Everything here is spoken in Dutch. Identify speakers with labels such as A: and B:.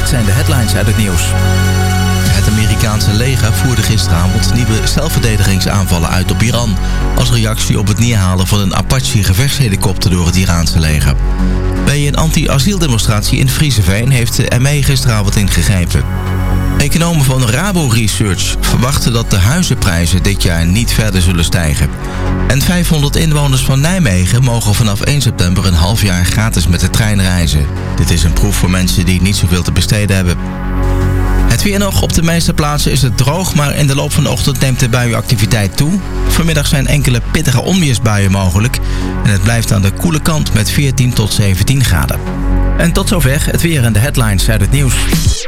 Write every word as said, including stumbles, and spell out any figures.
A: dit zijn de headlines uit het nieuws. Het Amerikaanse leger voerde gisteravond nieuwe zelfverdedigingsaanvallen uit op Iran, als reactie op het neerhalen van een Apache-gevechtshelikopter door het Iraanse leger. Bij een anti-asieldemonstratie in Frieseveen heeft de M E gisteravond ingegrepen. Economen van Rabo Research verwachten dat de huizenprijzen dit jaar niet verder zullen stijgen. En vijfhonderd inwoners van Nijmegen mogen vanaf één september een half jaar gratis met de trein reizen. Dit is een proef voor mensen die niet zoveel te besteden hebben. Het weer nog. Op de meeste plaatsen is het droog, maar in de loop van de ochtend neemt de buienactiviteit toe. Vanmiddag zijn enkele pittige onweersbuien mogelijk. En het blijft aan de koele kant met veertien tot zeventien graden. En tot zover het weer en de headlines uit het nieuws.